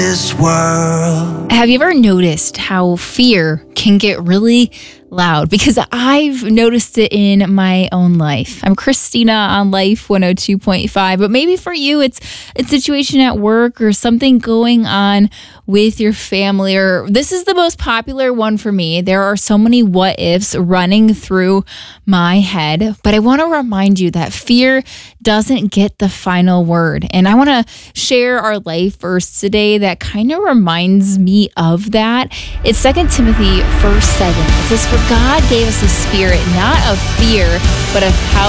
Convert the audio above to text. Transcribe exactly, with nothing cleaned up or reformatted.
this world. Have you ever noticed how fear can get really loud? Because I've noticed it in my own life. I'm Christina on Life one oh two point five, but maybe for you it's a situation at work or something going on with your family, or this is the most popular one for me. There are so many what ifs running through my head, but I want to remind you that fear doesn't get the final word. And I want to share our life verse today that kind of reminds me of that. It's Second Timothy verse seven. It says, "For God gave us a spirit not of fear, but of power